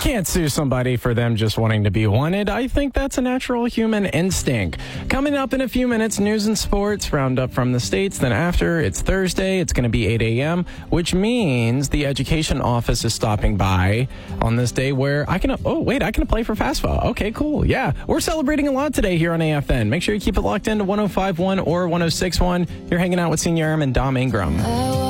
can't sue somebody for them just wanting to be wanted. I think that's a natural human instinct. Coming up in a few minutes, news and sports, roundup from the States. Then after, it's Thursday. It's going to be 8 a.m., which means the education office is stopping by on this day where I can apply for FAFSA. Okay, cool. Yeah, we're celebrating a lot today here on AFN. Make sure you keep it locked into 105.1 or 106.1. You're hanging out with Senior Airman Dom Ingram.